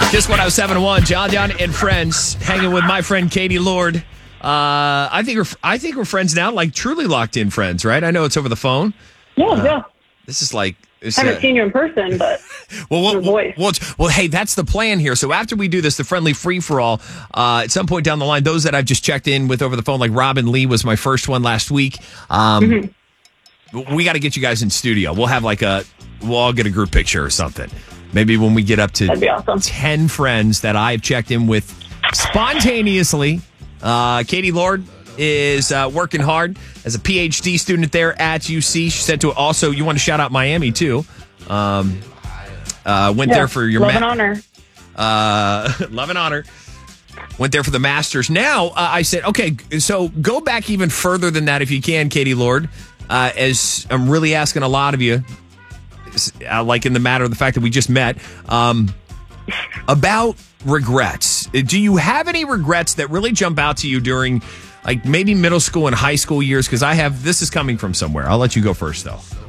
Just 107.1, John and friends, hanging with my friend Katie Lord. I think we're friends now, like truly locked in friends, right? I know it's over the phone. Yeah. This is like... I haven't seen you in person, but your voice. Well, hey, that's the plan here. So after we do this, the friendly free-for-all, at some point down the line, those that I've just checked in with over the phone, like Robin Lee was my first one last week. We got to get you guys in studio. We'll have we'll all get a group picture or something. Maybe when we get up to That'd be awesome. 10 friends that I've checked in with spontaneously. Katie Lord is working hard as a PhD student there at UC. She said to also, you want to shout out Miami too. Went there for your love and honor. Love and honor. Went there for the Masters. Now I said, okay, so go back even further than that if you can, Katie Lord. As I'm really asking a lot of you, like in the matter of the fact that we just met, about regrets. Do you have any regrets that really jump out to you during, like maybe middle school and high school years? Because this is coming from somewhere. I'll let you go first, though.